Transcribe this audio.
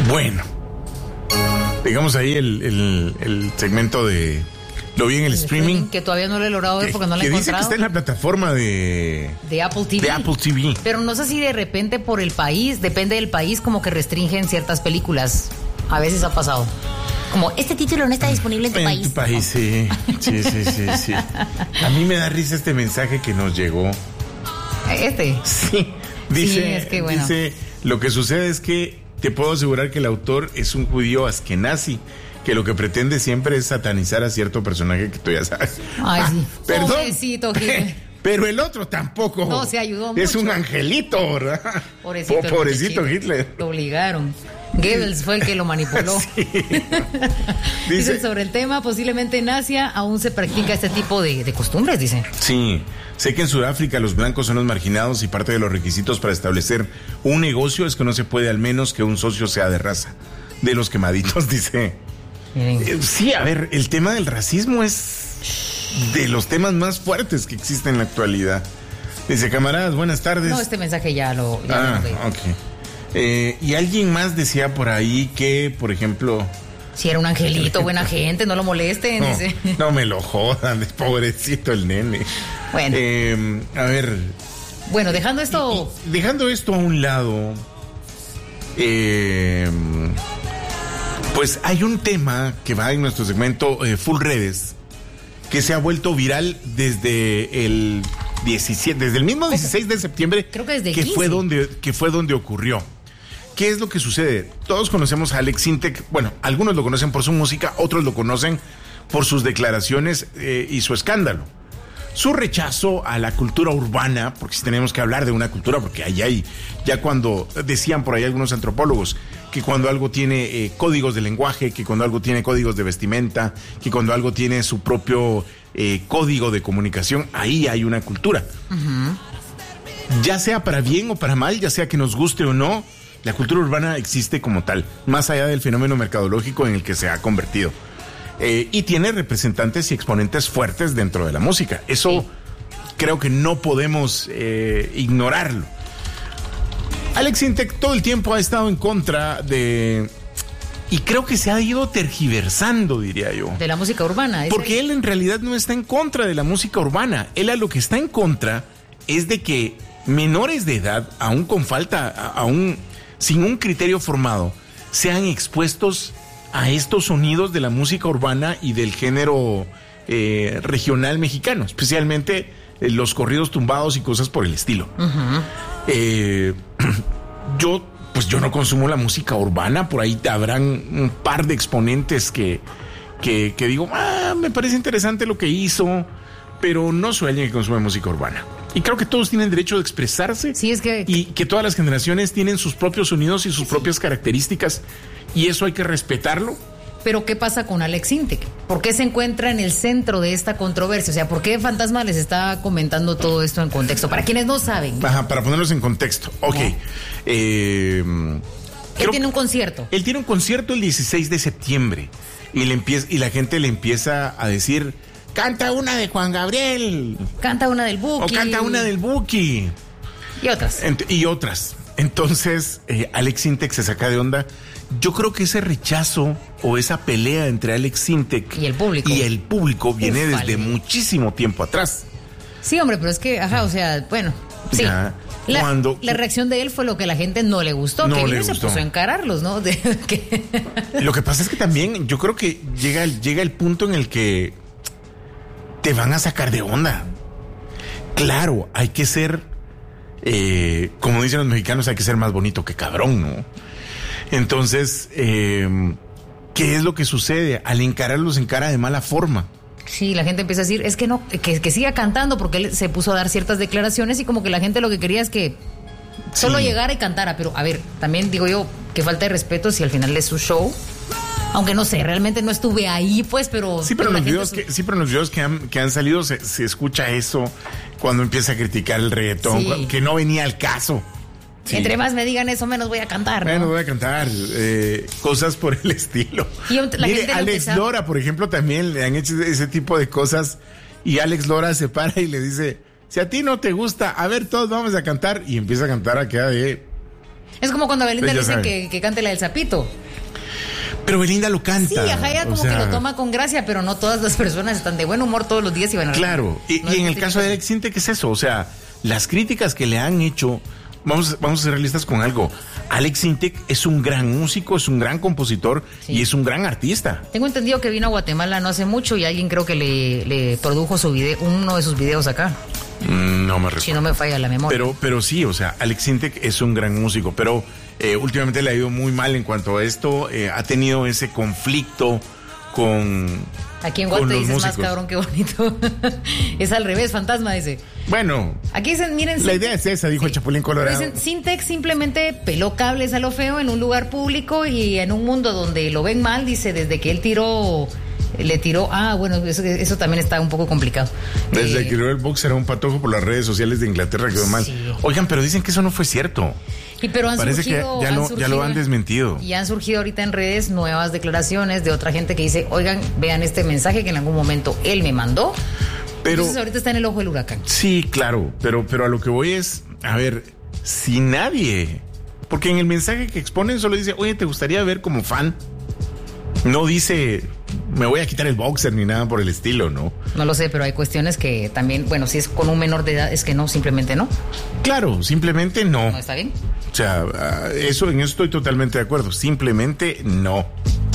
Bueno, digamos ahí el segmento de... Lo vi en el streaming. Que todavía no lo he logrado ver porque no lo he encontrado. Que dice que está en la plataforma de Apple TV. De Apple TV. Pero no sé si de repente por el país, depende del país, como que restringen ciertas películas. A veces ha pasado. Como, este título no está disponible en tu país. En tu país, sí. Sí. A mí me da risa este mensaje que nos llegó. Sí. Dice, sí, es que bueno. Dice, lo que sucede es que te puedo asegurar que el autor es un judío askenazi, que lo que pretende siempre es satanizar a cierto personaje que tú ya sabes. Ay, sí. Perdón. Pobrecito, pero el otro tampoco. No, se ayudó mucho. Es un angelito, ¿verdad? Pobrecito Hitler. Lo obligaron. Goebbels fue el que lo manipuló. Sí. Dicen sobre el tema, posiblemente en Asia aún se practica este tipo de costumbres, dicen. Sí, sé que en Sudáfrica los blancos son los marginados y parte de los requisitos para establecer un negocio es que no se puede al menos que un socio sea de raza. De los quemaditos, dice. Sí, a ver, el tema del racismo es de los temas más fuertes que existen en la actualidad. Dice, camaradas, buenas tardes. No, este mensaje ya lo ok. Y alguien más decía por ahí que, por ejemplo... Si era un angelito, buena gente, no lo molesten. No me lo jodan, es pobrecito el nene. Bueno. A ver... Bueno, dejando esto... Dejando esto a un lado... pues hay un tema que va en nuestro segmento Full Redes, que se ha vuelto viral desde el 17, desde el mismo 16 de septiembre. Creo que desde el 15. Que fue donde ocurrió. ¿Qué es lo que sucede? Todos conocemos a Alex Sintek. Bueno, algunos lo conocen por su música, otros lo conocen por sus declaraciones y su escándalo. Su rechazo a la cultura urbana, porque si tenemos que hablar de una cultura, porque ahí hay, ya cuando decían por ahí algunos antropólogos, que cuando algo tiene códigos de lenguaje, que cuando algo tiene códigos de vestimenta, que cuando algo tiene su propio código de comunicación, ahí hay una cultura. Uh-huh. Ya sea para bien o para mal, ya sea que nos guste o no, la cultura urbana existe como tal, más allá del fenómeno mercadológico en el que se ha convertido. Y tiene representantes y exponentes fuertes dentro de la música. Eso creo que no podemos ignorarlo. Alex Sintek todo el tiempo ha estado en contra de... Y creo que se ha ido tergiversando, diría yo. De la música urbana. Porque él en realidad no está en contra de la música urbana. Él a lo que está en contra es de que menores de edad, aún con falta, aún sin un criterio formado, sean expuestos a estos sonidos de la música urbana y del género regional mexicano, especialmente los corridos tumbados y cosas por el estilo. Uh-huh. Yo no consumo la música urbana, por ahí habrán un par de exponentes que digo, me parece interesante lo que hizo, pero no soy alguien que consume música urbana. Y creo que todos tienen derecho de expresarse. Sí, es que... Y que todas las generaciones tienen sus propios sonidos y sus propias características, y eso hay que respetarlo. Pero ¿qué pasa con Alex Sintek? ¿Por qué se encuentra en el centro de esta controversia? O sea, ¿por qué Fantasma les está comentando todo esto en contexto? Para quienes no saben. Ajá, para ponerlos en contexto. Ok. Él tiene un concierto. Él tiene un concierto el 16 de septiembre. Y la gente le empieza a decir, canta una de Juan Gabriel. Canta una del Buki. O canta una del Buki. Y otras. Entonces, Alex Sintek se saca de onda. Yo creo que ese rechazo o esa pelea entre Alex Sintek y el público viene desde muchísimo tiempo atrás. Sí, hombre, pero es que, o sea, bueno, sí. La reacción de él fue lo que a la gente no le gustó, que él se puso a encararlos, ¿no? Lo que pasa es que también yo creo que llega el punto en el que te van a sacar de onda. Claro, hay que ser, como dicen los mexicanos, hay que ser más bonito que cabrón, ¿no? Entonces, ¿qué es lo que sucede? Al encararlos encara de mala forma. Sí, la gente empieza a decir, es que no, que siga cantando, porque él se puso a dar ciertas declaraciones y como que la gente lo que quería es que solo llegara y cantara. Pero, a ver, también digo yo, que falta de respeto si al final es su show. Aunque no sé, realmente no estuve ahí, pues, pero... Sí, pero en los videos que han salido se escucha eso cuando empieza a criticar el reggaetón, que no venía al caso. Sí. Entre más me digan eso, menos voy a cantar, ¿no? Menos voy a cantar, cosas por el estilo. Mire, Alex Lora, por ejemplo, también le han hecho ese tipo de cosas y Alex Lora se para y le dice, si a ti no te gusta, a ver, todos vamos a cantar, y empieza a cantar acá de... Es como cuando a Belinda le dicen que cante la del sapito. Pero Belinda lo canta. Sí, ajá, ella como que lo toma con gracia, pero no todas las personas están de buen humor todos los días y van a... Claro, y en el caso de Alex Sintek, ¿qué es eso? O sea, las críticas que le han hecho, vamos a ser realistas con algo. Alex Sintek es un gran músico, es un gran compositor y es un gran artista. Tengo entendido que vino a Guatemala no hace mucho y alguien creo que le produjo su video, uno de sus videos acá. No me recuerdo. Si no me falla la memoria. Pero sí, o sea, Alex Sintek es un gran músico, pero últimamente le ha ido muy mal en cuanto a esto. Ha tenido ese conflicto con... Aquí en Guate dices más cabrón que bonito. Es al revés, fantasma dice. Bueno. Aquí dicen, miren. La idea es esa, dijo el Chapulín Colorado. Dicen, Sintek simplemente peló cables a lo feo en un lugar público y en un mundo donde lo ven mal, dice, desde que él le tiró, bueno, eso también está un poco complicado. Desde que tiró el boxer a un patojo por las redes sociales de Inglaterra quedó mal. Oigan, pero dicen que eso no fue cierto. Pero parece surgido, que ya lo han desmentido. Y han surgido ahorita en redes nuevas declaraciones de otra gente que dice, oigan, vean este mensaje que en algún momento él me mandó. Pero entonces ahorita está en el ojo del huracán. Sí, claro, pero a lo que voy es, a ver, si nadie, porque en el mensaje que exponen solo dice, oye, ¿te gustaría ver como fan? No dice, me voy a quitar el boxer ni nada por el estilo, ¿no? No lo sé, pero hay cuestiones que también, bueno, si es con un menor de edad, es que no, simplemente no. Claro, simplemente no. ¿No está bien? O sea, en eso estoy totalmente de acuerdo, simplemente no.